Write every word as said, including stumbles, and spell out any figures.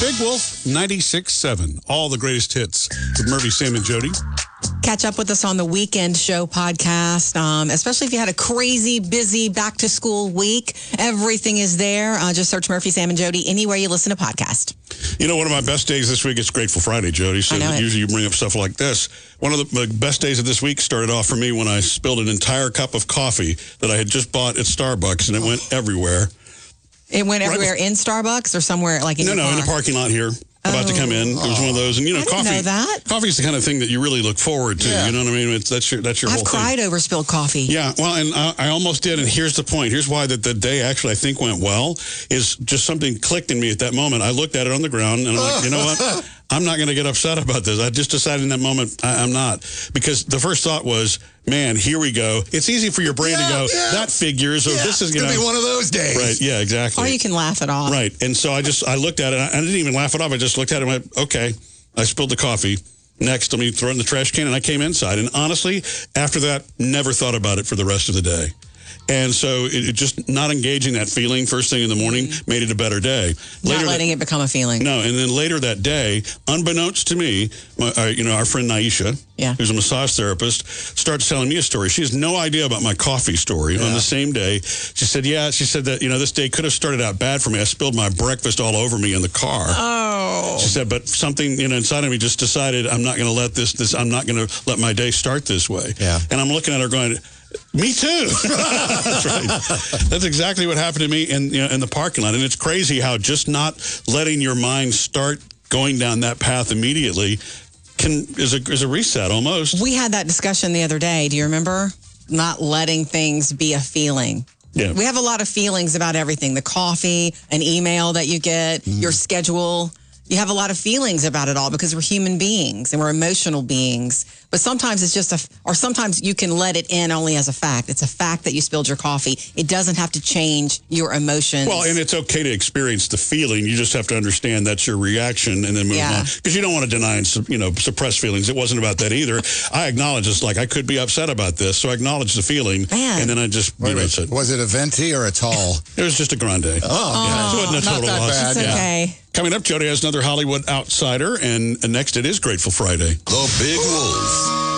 Big Wolf ninety-six seven. All the greatest hits with Murphy, Sam, and Jody. Catch up with us on the Weekend Show podcast, um, especially if you had a crazy, busy back-to-school week. Everything is there. Uh, just search Murphy, Sam, and Jody anywhere you listen to podcast. You know, one of my best days this week is Grateful Friday, Jody. So usually you bring up stuff like this. One of the best days of this week started off for me when I spilled an entire cup of coffee that I had just bought at Starbucks, and it went everywhere. It went Right everywhere before- in Starbucks or somewhere like in No, your no, car? in the parking lot here. About to come in. It was one of those. And, you know, I didn't coffee. know that. Coffee's the kind of thing that you really look forward to. Yeah. You know what I mean? It's, that's your, that's your I've whole cried thing. over spilled coffee. Yeah, well, and I, I almost did, and here's the point. Here's why that the day actually I think went well, is just something clicked in me at that moment. I looked at it on the ground, and I'm like, you know what? I'm not going to get upset about this. I just decided in that moment I, I'm not. Because the first thought was, man, here we go. It's easy for your brain Yeah, to go, yeah. that figures, or Yeah, this is, it's you gonna know. be one of those days. Right, yeah, exactly. Or you can laugh it off. Right, and so I just, I looked at it, I didn't even laugh it off. I just looked at it and went, okay, I spilled the coffee. Next, let me throw it in the trash can, and I came inside. And honestly, after that, never thought about it for the rest of the day. And so it, it just not engaging that feeling first thing in the morning made it a better day. Not Later letting that, it become a feeling. No, and then later that day, unbeknownst to me, my, uh, you know, our friend Naisha, Yeah. who's a massage therapist, starts telling me a story. She has no idea about my coffee story. Yeah. On the same day, she said, yeah, she said that, you know, this day could have started out bad for me. I spilled my breakfast all over me in the car. Oh. She said, but something, you know, inside of me just decided I'm not going to let this, this, I'm not going to let my day start this way. Yeah. And I'm looking at her going, me too. That's right. That's exactly what happened to me in, you know, in the parking lot. And it's crazy how just not letting your mind start going down that path immediately can is a is a reset almost. We had that discussion the other day. Do you remember? Not letting things be a feeling. Yeah. We have a lot of feelings about everything. The coffee, an email that you get, Mm-hmm. your schedule. You have a lot of feelings about it all because we're human beings and we're emotional beings. But sometimes it's just a, or sometimes you can let it in only as a fact. It's a fact that you spilled your coffee. It doesn't have to change your emotions. Well, and it's okay to experience the feeling. You just have to understand that's your reaction and then move Yeah. on. Because you don't want to deny and, you know, suppress feelings. It wasn't about that either. I acknowledge it's like I could be upset about this, so I acknowledge the feeling. Man. And then I just, Wait, you know, wait, said, was it a venti or a tall? it was just a grande. Oh, Yeah, it wasn't a not total that loss. bad. it's Yeah. okay. Coming up, Jody has another Hollywood outsider, and next it is Grateful Friday. The Big Wolf